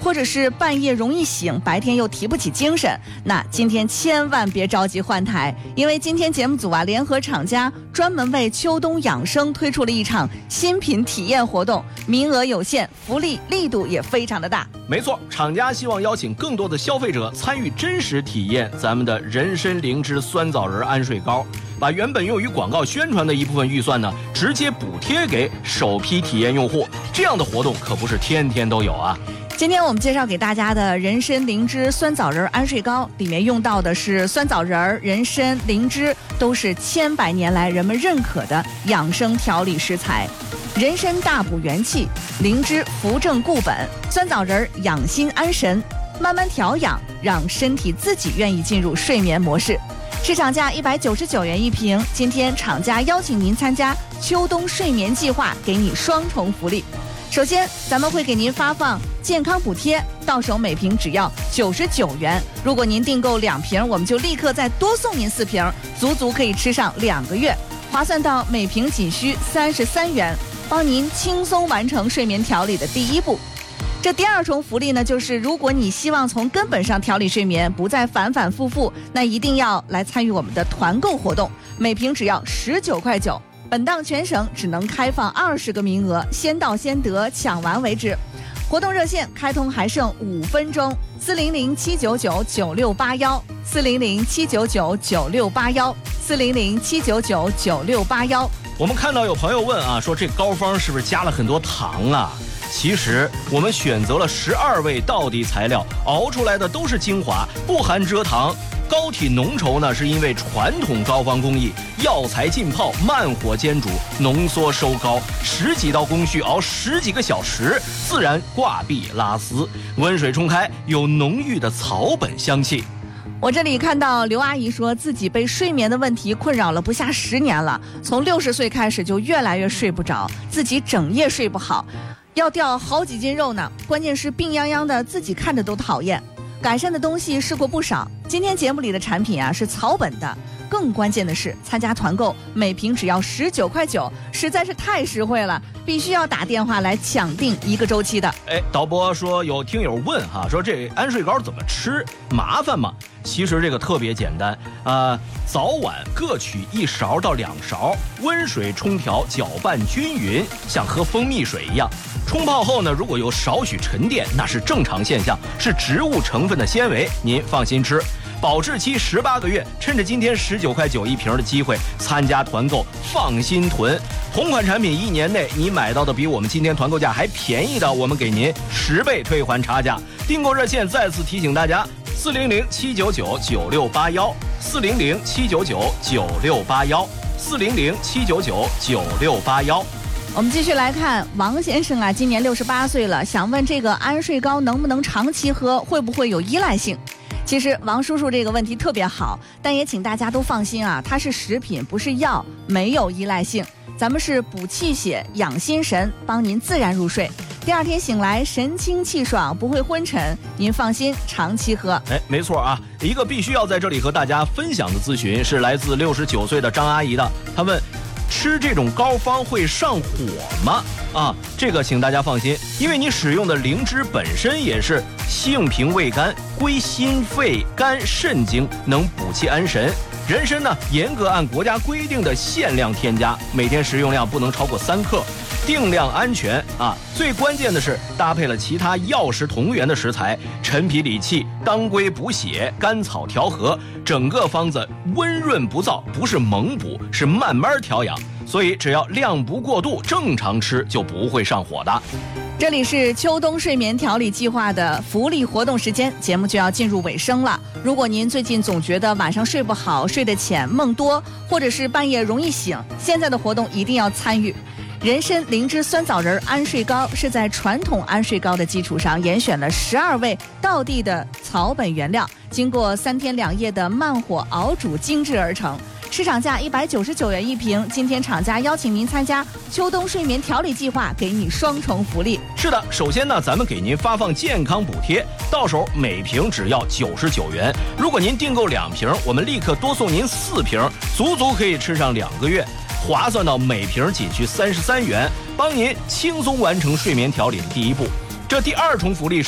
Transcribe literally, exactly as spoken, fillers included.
或者是半夜容易醒，白天又提不起精神，那今天千万别着急换台，因为今天节目组啊联合厂家专门为秋冬养生推出了一场新品体验活动，名额有限，福利力度也非常的大。 没错，厂家希望邀请更多的消费者参与真实体验咱们的人参灵芝酸枣仁安睡膏，把原本用于广告宣传的一部分预算呢，直接补贴给首批体验用户。这样的活动可不是天天都有啊。 今天我们介绍给大家的人参灵芝酸枣仁安睡膏，里面用到的是酸枣仁、人参、灵芝，都是千百年来人们认可的养生调理食材。人参大补元气，灵芝扶正固本，酸枣仁养心安神，慢慢调养，让身体自己愿意进入睡眠模式。市场价一百九十九元一瓶，今天厂家邀请您参加秋冬睡眠计划，给你双重福利。首先，咱们会给您发放健康补贴，到手每瓶只要九十九元。如果您订购两瓶，我们就立刻再多送您四瓶，足足可以吃上两个月，划算到每瓶仅需三十三元，帮您轻松完成睡眠调理的第一步。这第二重福利呢，就是如果你希望从根本上调理睡眠，不再反反复复，那一定要来参与我们的团购活动，每瓶只要十九块九。本档全省只能开放二十个名额，先到先得，抢完为止。活动热线开通还剩五分钟，四零零七九九九六八幺，四零零七九九九六八幺，四零零七九九九六八幺。 我们看到有朋友问啊，说这膏方是不是加了很多糖啊？其实我们选择了十二味道地材料，熬出来的都是精华，不含蔗糖。膏体浓稠呢，是因为传统膏方工艺，药材浸泡，慢火煎煮，浓缩收膏，十几道工序熬十几个小时，自然挂壁拉丝，温水冲开，有浓郁的草本香气。 我这里看到刘阿姨说自己被睡眠的问题困扰了不下十年了，从六十岁开始就越来越睡不着，自己整夜睡不好，要掉好几斤肉呢，关键是病殃殃的，自己看着都讨厌。改善的东西试过不少，今天节目里的产品啊是草本的，更关键的是参加团购每瓶只要十九块九，实在是太实惠了，必须要打电话来抢订一个周期的。 哎，导播说有听友问哈，说这安睡膏怎么吃，麻烦吗？其实这个特别简单啊、呃，早晚各取一勺到两勺，温水冲调，搅拌均匀，像喝蜂蜜水一样。冲泡后呢，如果有少许沉淀，那是正常现象，是植物成分的纤维，您放心吃。保质期十八个月，趁着今天十九块九一瓶的机会，参加团购，放心囤。同款产品一年内你买到的比我们今天团购价还便宜的，我们给您十倍退还差价。订购热线再次提醒大家：四零零七九九九六八幺，四零零七九九九六八幺，四零零七九九九六八幺。 我们继续来看王先生啊，今年六十八岁了，想问这个安睡膏能不能长期喝，会不会有依赖性？其实王叔叔这个问题特别好，但也请大家都放心啊，它是食品不是药，没有依赖性。咱们是补气血养心神，帮您自然入睡，第二天醒来神清气爽，不会昏沉，您放心长期喝。 哎，没错啊，一个必须要在这里和大家分享的咨询是来自六十九岁的张阿姨的，她问吃这种膏方会上火吗？啊，这个请大家放心，因为你使用的灵芝本身也是性平味甘，归心肺肝肾经，能补气安神。人参呢，严格按国家规定的限量添加，每天食用量不能超过三克，定量安全啊。最关键的是搭配了其他药食同源的食材，陈皮理气，当归补血，甘草调和，整个方子温润不燥，不是猛补，是慢慢调养。所以只要量不过度，正常吃就不会上火的。 这里是秋冬睡眠调理计划的福利活动时间，节目就要进入尾声了。如果您最近总觉得晚上睡不好，睡得浅，梦多，或者是半夜容易醒，现在的活动一定要参与。人参灵芝酸枣仁安睡膏是在传统安睡膏的基础上严选了十二味道地的草本原料，经过三天两夜的慢火熬煮精制而成。市场价一百九十九元一瓶，今天厂家邀请您参加秋冬睡眠调理计划，给你双重福利。 是的，首先呢，咱们给您发放健康补贴，到手每瓶只要九十九元。如果您订购两瓶，我们立刻多送您四瓶，足足可以吃上两个月，划算到每瓶仅需三十三元，帮您轻松完成睡眠调理的第一步。这第二重福利是